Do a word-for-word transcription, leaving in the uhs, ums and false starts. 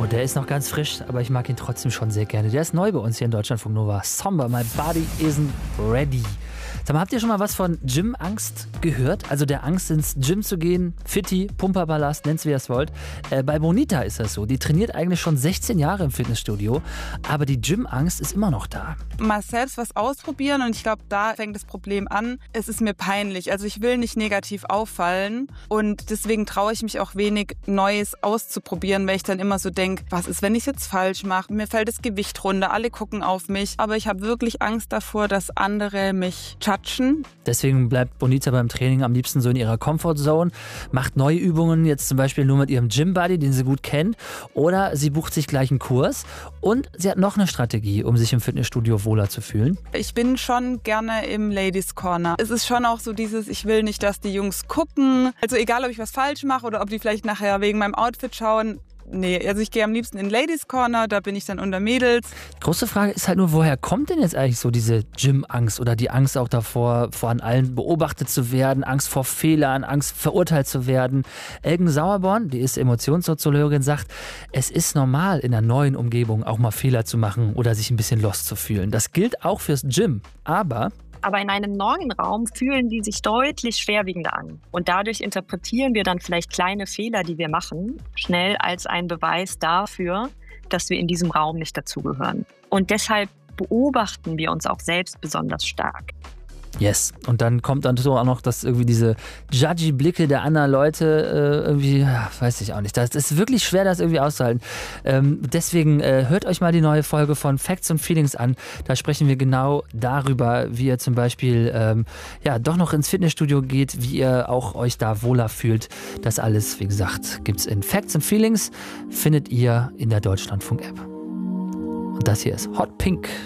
Oh, der ist noch ganz frisch, aber ich mag ihn trotzdem schon sehr gerne. Der ist neu bei uns hier in Deutschlandfunk Nova. Somber, my body isn't ready. Sag mal, habt ihr schon mal was von Gym-Angst gehört? Also der Angst, ins Gym zu gehen, Fitti, Pumperpalast, nennt's wie ihr es wollt. Äh, bei Bonita ist das so. Die trainiert eigentlich schon sechzehn Jahre im Fitnessstudio, aber die Gym-Angst ist immer noch da. Mal selbst was ausprobieren und ich glaube, da fängt das Problem an. Es ist mir peinlich. Also ich will nicht negativ auffallen und deswegen traue ich mich auch wenig, Neues auszuprobieren, weil ich dann immer so denke, was ist, wenn ich es jetzt falsch mache? Mir fällt das Gewicht runter, alle gucken auf mich, aber ich habe wirklich Angst davor, dass andere mich judgen. Deswegen bleibt Bonita beim Training am liebsten so in ihrer Comfortzone, macht neue Übungen, jetzt zum Beispiel nur mit ihrem Gym-Buddy, den sie gut kennt, oder sie bucht sich gleich einen Kurs und sie hat noch eine Strategie, um sich im Fitnessstudio wohler zu fühlen. Ich bin schon gerne im Ladies Corner. Es ist schon auch so dieses, ich will nicht, dass die Jungs gucken. Also egal, ob ich was falsch mache oder ob die vielleicht nachher wegen meinem Outfit schauen. Nee, also ich gehe am liebsten in Ladies Corner, da bin ich dann unter Mädels. Große Frage ist halt nur, woher kommt denn jetzt eigentlich so diese Gym-Angst oder die Angst auch davor, vor an allen beobachtet zu werden, Angst vor Fehlern, Angst verurteilt zu werden? Elgen Sauerborn, die ist Emotionssoziologin, sagt, es ist normal in einer neuen Umgebung auch mal Fehler zu machen oder sich ein bisschen lost zu fühlen. Das gilt auch fürs Gym, aber... Aber in einem neuen Raum fühlen die sich deutlich schwerwiegender an. Und dadurch interpretieren wir dann vielleicht kleine Fehler, die wir machen, schnell als einen Beweis dafür, dass wir in diesem Raum nicht dazugehören. Und deshalb beobachten wir uns auch selbst besonders stark. Yes. Und dann kommt dann so auch noch, dass irgendwie diese judgy Blicke der anderen Leute äh, irgendwie, ja, weiß ich auch nicht. Das ist wirklich schwer, das irgendwie auszuhalten. Ähm, deswegen äh, hört euch mal die neue Folge von Facts und Feelings an. Da sprechen wir genau darüber, wie ihr zum Beispiel ähm, ja doch noch ins Fitnessstudio geht, wie ihr auch euch da wohler fühlt. Das alles, wie gesagt, gibt's in Facts und Feelings, findet ihr in der Deutschlandfunk-App. Und das hier ist Hot Pink.